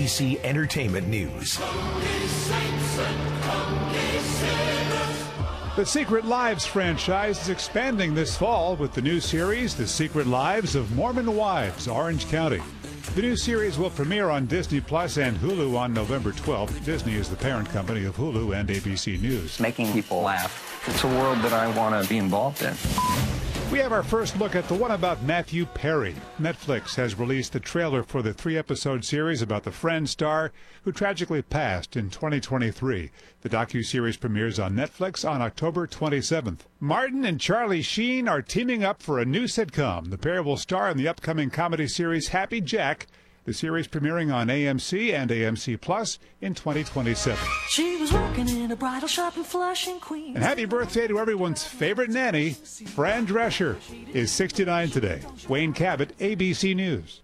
ABC Entertainment News. The Secret Lives franchise is expanding this fall with the new series, The Secret Lives of Mormon Wives, Orange County. The new series will premiere on Disney Plus and Hulu on November 12th. Disney is the parent company of Hulu and ABC News. Making people laugh. It's a world that I want to be involved in. We have our first look at the one about Matthew Perry. Netflix has released the trailer for the 3-episode series about the Friends star who tragically passed in 2023. The docuseries premieres on Netflix on October 27th. Martin and Charlie Sheen are teaming up for a new sitcom. The pair will star in the upcoming comedy series Happy Jack. The series premiering on AMC and AMC Plus in 2027. She was working in a bridal shop in Flushing, Queens. And happy birthday to everyone's favorite nanny, Fran Drescher, is 69 today. Wayne Cabot, ABC News.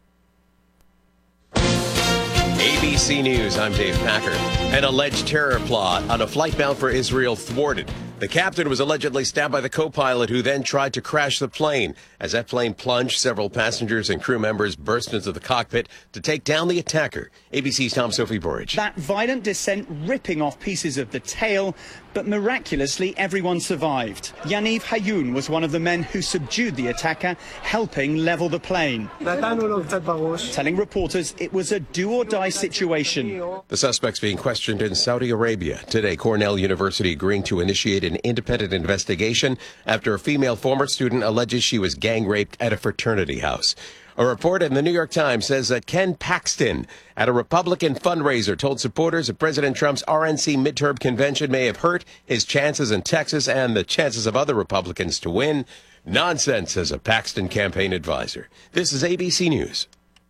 ABC News, I'm Dave Packer. An alleged terror plot on a flight bound for Israel thwarted. The captain was allegedly stabbed by the co-pilot, who then tried to crash the plane. As that plane plunged, several passengers and crew members burst into the cockpit to take down the attacker. ABC's Tom Sophie Burridge. That violent descent ripping off pieces of the tail, but miraculously everyone survived. Yaniv Hayoun was one of the men who subdued the attacker, helping level the plane. Telling reporters it was a do-or-die situation. The suspect's being questioned in Saudi Arabia. Today, Cornell University agreeing to initiate an independent investigation after a female former student alleges she was gang raped at a fraternity house. A report in the New York Times says that Ken Paxton, at a Republican fundraiser, told supporters of President Trump's RNC midterm convention may have hurt his chances in Texas and the chances of other Republicans to win. Nonsense, says a Paxton campaign advisor. This is ABC News.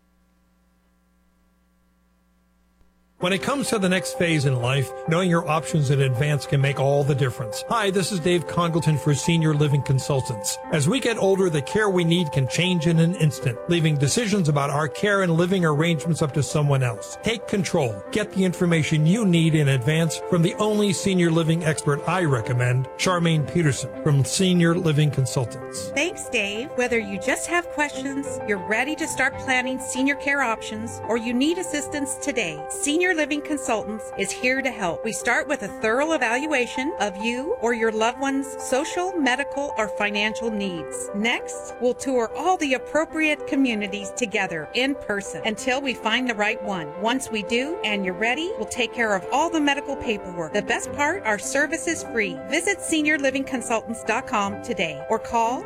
When it comes to the next phase in life, knowing your options in advance can make all the difference. Hi, this is Dave Congleton for Senior Living Consultants. As we get older, the care we need can change in an instant, leaving decisions about our care and living arrangements up to someone else. Take control. Get the information you need in advance from the only senior living expert I recommend, Charmaine Peterson from Senior Living Consultants. Thanks, Dave. Whether you just have questions, you're ready to start planning senior care options, or you need assistance today, Senior Living Consultants is here to help. We start with a thorough evaluation of you or your loved one's social, medical, or financial needs. Next, we'll tour all the appropriate communities together in person until we find the right one. Once we do, and you're ready, we'll take care of all the medical paperwork. The best part, our service is free. Visit seniorlivingconsultants.com today or call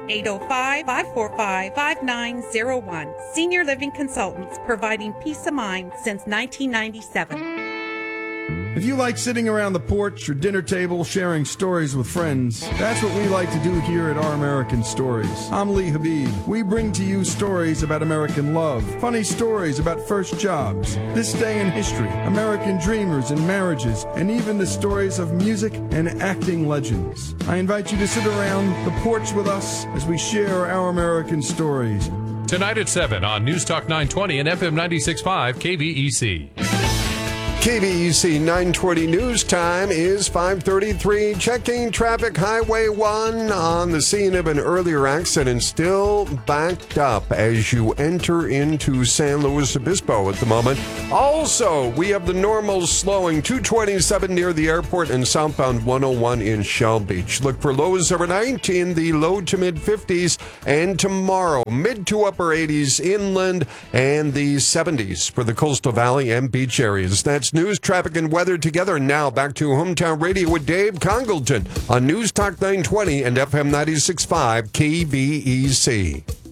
805-545-5901. Senior Living Consultants, providing peace of mind since 1997. If you like sitting around the porch or dinner table sharing stories with friends, that's what we like to do here at Our American Stories. I'm Lee Habib. We bring to you stories about American love, funny stories about first jobs, this day in history, American dreamers and marriages, and even the stories of music and acting legends. I invite you to sit around the porch with us as we share Our American Stories. Tonight at 7 on News Talk 920 and FM 96.5 KVEC. KVEC 920 news time is 5:33. Checking traffic, Highway 1 on the scene of an earlier accident, still backed up as you enter into San Luis Obispo at the moment. Also, we have the normal slowing, 227 near the airport and southbound 101 in Shell Beach. Look for lows overnight in the low to mid 50s, and tomorrow mid to upper 80s inland and the 70s for the Coastal Valley and beach areas. That's news, traffic, and weather together. Now back to Hometown Radio with Dave Congleton on News Talk 920 and FM 96.5 KVEC.